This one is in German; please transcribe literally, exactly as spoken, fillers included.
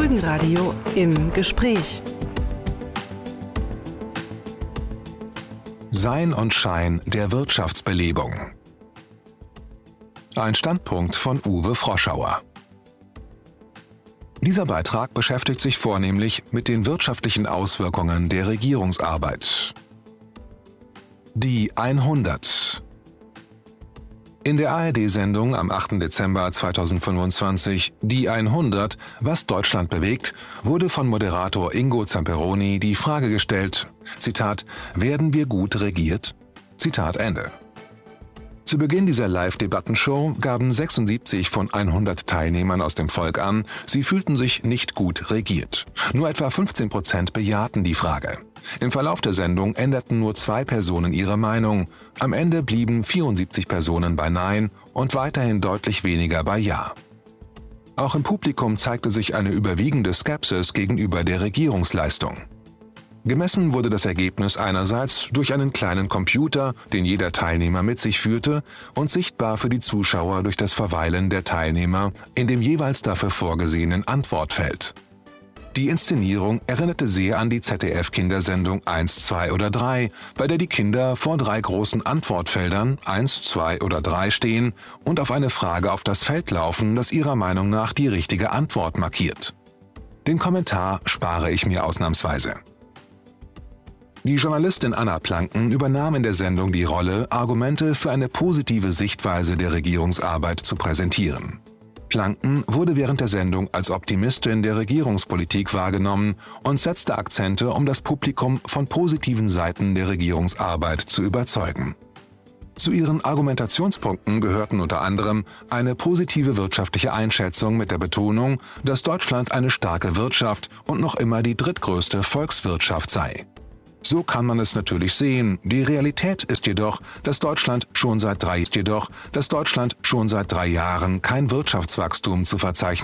Lügenradio im Gespräch. Sein und Schein der Wirtschaftsbelebung. Ein Standpunkt von Uwe Froschauer. Dieser Beitrag beschäftigt sich vornehmlich mit den wirtschaftlichen Auswirkungen der Regierungsarbeit. Die hundert. In der A R D-Sendung am achten Dezember zweitausendfünfundzwanzig Die hundert, was Deutschland bewegt, wurde von Moderator Ingo Zamperoni die Frage gestellt, Zitat, werden wir gut regiert? Zitat Ende. Zu Beginn dieser Live-Debattenshow gaben sechsundsiebzig von hundert Teilnehmern aus dem Volk an, sie fühlten sich nicht gut regiert. Nur etwa fünfzehn Prozent bejahten die Frage. Im Verlauf der Sendung änderten nur zwei Personen ihre Meinung. Am Ende blieben vierundsiebzig Personen bei Nein und weiterhin deutlich weniger bei Ja. Auch im Publikum zeigte sich eine überwiegende Skepsis gegenüber der Regierungsleistung. Gemessen wurde das Ergebnis einerseits durch einen kleinen Computer, den jeder Teilnehmer mit sich führte, und sichtbar für die Zuschauer durch das Verweilen der Teilnehmer in dem jeweils dafür vorgesehenen Antwortfeld. Die Inszenierung erinnerte sehr an die Z D F-Kindersendung eins, zwei oder drei, bei der die Kinder vor drei großen Antwortfeldern eins, zwei oder drei stehen und auf eine Frage auf das Feld laufen, das ihrer Meinung nach die richtige Antwort markiert. Den Kommentar spare ich mir ausnahmsweise. Die Journalistin Anna Planken übernahm in der Sendung die Rolle, Argumente für eine positive Sichtweise der Regierungsarbeit zu präsentieren. Planken wurde während der Sendung als Optimistin der Regierungspolitik wahrgenommen und setzte Akzente, um das Publikum von positiven Seiten der Regierungsarbeit zu überzeugen. Zu ihren Argumentationspunkten gehörten unter anderem eine positive wirtschaftliche Einschätzung mit der Betonung, dass Deutschland eine starke Wirtschaft und noch immer die drittgrößte Volkswirtschaft sei. So kann man es natürlich sehen. Die Realität ist jedoch, dass Deutschland schon seit drei, jedoch, dass Deutschland schon seit drei Jahren kein Wirtschaftswachstum zu verzeichnen